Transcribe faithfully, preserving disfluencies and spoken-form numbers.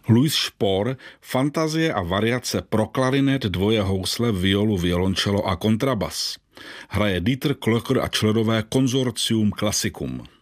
Louis Spohr, fantazie a variace pro klarinet, dvoje housle, violu, violoncello a kontrabas. Hraje Dieter Klöcker a členové Konzorcium Classicum.